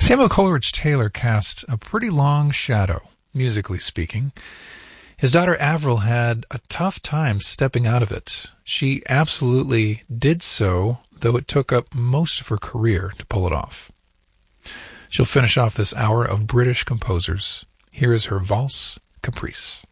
Samuel Coleridge Taylor cast a pretty long shadow, musically speaking. His daughter Avril had a tough time stepping out of it. She absolutely did so, though it took up most of her career to pull it off. She'll finish off this hour of British composers. Here is her Valse Caprice.